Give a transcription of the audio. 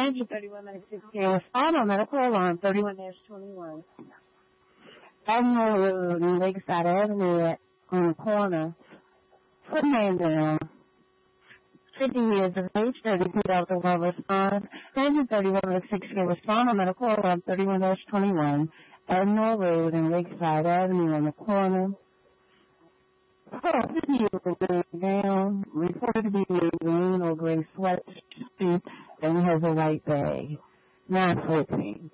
Ranger 3106 respond on medical alarm 31-21. Admiral Road and Lakeside Avenue on the corner. Put man down. 50 years of age, 32 Delta will respond. Ranger 3106 respond on medical alarm 31-21. Admiral Road and Lakeside Avenue on the corner. 50 years of age down. Reported to be wearing green or gray sweatshirt and has a white bag. Not sleeping.